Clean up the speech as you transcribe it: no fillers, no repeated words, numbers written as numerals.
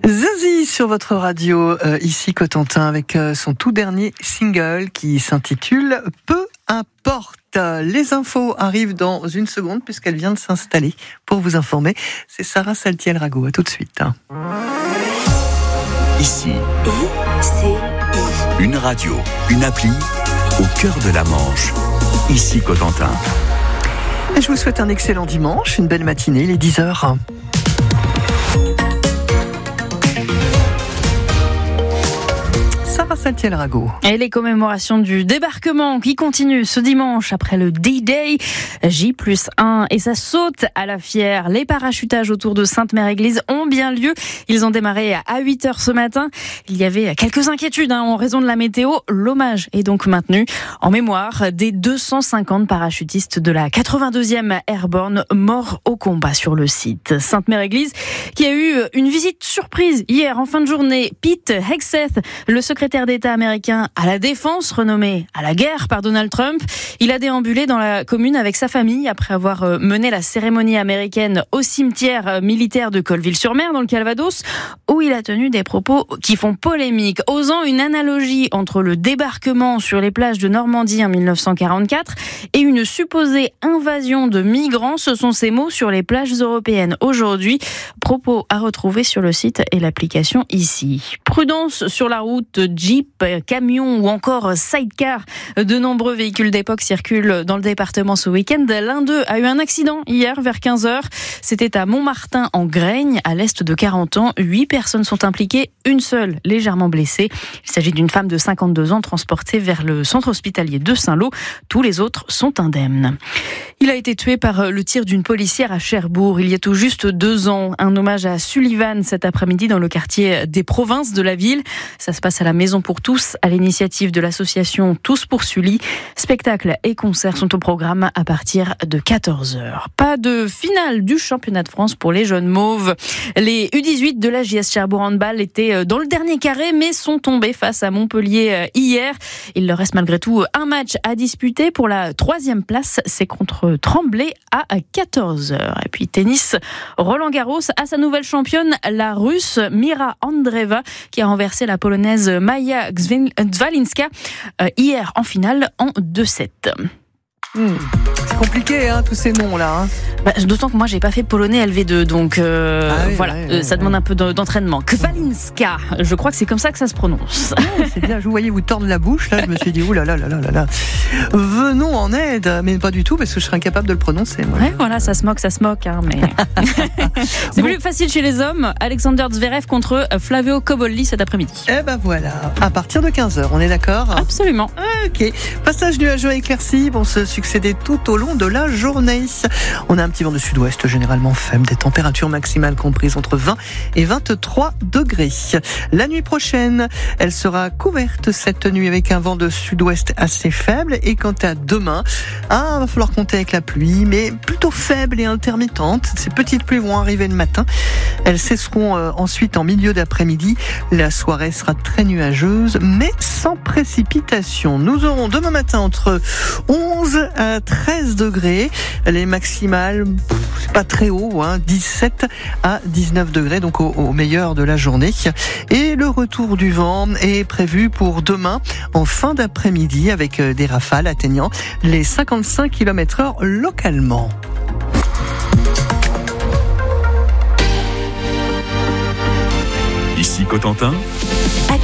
Zazie sur votre radio, ici Cotentin, avec son tout dernier single qui s'intitule « Peu importe ». Les infos arrivent dans une seconde puisqu'elle vient de s'installer pour vous informer. C'est Sarah Saltiel-Rago, à tout de suite. Ici, une radio, une appli au cœur de la Manche. Ici Cotentin. Je vous souhaite un excellent dimanche, une belle matinée, il est 10h. Sarah Saltiel-Rago. Et les commémorations du débarquement qui continuent ce dimanche après le D-Day, J+1, et ça saute à la Fière. Les parachutages autour de Sainte-Mère-Église ont bien lieu. Ils ont démarré à 8h ce matin. Il y avait quelques inquiétudes en raison de la météo. L'hommage est donc maintenu en mémoire des 250 parachutistes de la 82e Airborne morts au combat sur le site. Sainte-Mère-Église qui a eu une visite surprise hier en fin de journée. Pete Hegseth, le secrétaire d'État américain à la défense, renommé à la guerre par Donald Trump. Il a déambulé dans la commune avec sa famille après avoir mené la cérémonie américaine au cimetière militaire de Colleville-sur-Mer dans le Calvados, où il a tenu des propos qui font polémique, osant une analogie entre le débarquement sur les plages de Normandie en 1944 et une supposée invasion de migrants. Ce sont ses mots sur les plages européennes aujourd'hui. Propos à retrouver sur le site et l'application ici. Prudence sur la route, Jeep, camions ou encore sidecar. De nombreux véhicules d'époque circulent dans le département ce week-end. L'un d'eux a eu un accident hier vers 15h. C'était à Montmartin en Graigne, à l'est de 40 ans. 8 personnes sont impliquées, une seule légèrement blessée. Il s'agit d'une femme de 52 ans transportée vers le centre hospitalier de Saint-Lô. Tous les autres sont indemnes. Il a été tué par le tir d'une policière à Cherbourg il y a tout juste 2 ans. Un hommage à Sullivan cet après-midi dans le quartier des Provinces de la ville. Ça se passe à la Maison pour tous, à l'initiative de l'association Tous pour Sully. Spectacles et concerts sont au programme à partir de 14h. Pas de finale du championnat de France pour les jeunes mauves. Les U18 de la JS Cherbourg Handball étaient dans le dernier carré, mais sont tombés face à Montpellier hier. Il leur reste malgré tout un match à disputer pour la 3e place. C'est contre Tremblay à 14h. Et puis tennis, Roland Garros a sa nouvelle championne, la Russe Mira Andreeva, qui a renversé la Polonaise Maja Zwalinska hier en finale en 2-7. C'est compliqué, tous ces noms-là. D'autant que moi, j'ai pas fait polonais LV2, donc ça demande un peu d'entraînement. Kwalinska, je crois que c'est comme ça que ça se prononce. C'est bien, je vous voyais vous tordre la bouche, là, je me suis dit, oulala. Venons en aide, mais pas du tout, parce que je serais incapable de le prononcer. Moi. Ouais, voilà, ça se moque, mais... C'est plus facile chez les hommes. Alexander Zverev contre Flavio Cobolli cet après-midi. Eh ben voilà, à partir de 15h, on est d'accord ? Absolument. Ok, passage nuageux éclairci vont se succéder tout au long de la journée. On a un petit vent de sud-ouest généralement faible, des températures maximales comprises entre 20 et 23 degrés. La nuit prochaine, elle sera couverte cette nuit avec un vent de sud-ouest assez faible, et quant à demain, va falloir compter avec la pluie, mais plutôt faible et intermittente. Ces petites pluies vont arriver le matin. Elles cesseront ensuite en milieu d'après-midi. La soirée sera très nuageuse, mais sans précipitation. Nous aurons demain matin entre 11 à 13 degrés. Les maximales, c'est pas très haut, 17 à 19 degrés, donc au meilleur de la journée. Et le retour du vent est prévu pour demain en fin d'après-midi avec des rafales atteignant les 55 km/h localement. Ici Cotentin.